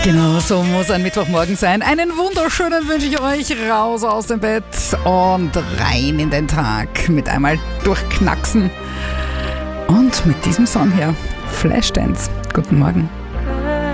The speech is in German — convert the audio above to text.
Genau, so muss ein Mittwochmorgen sein. Einen wunderschönen wünsche ich euch. Raus aus dem Bett und rein in den Tag. Mit einmal durchknacksen. Und mit diesem Song hier, Flashdance. Guten Morgen.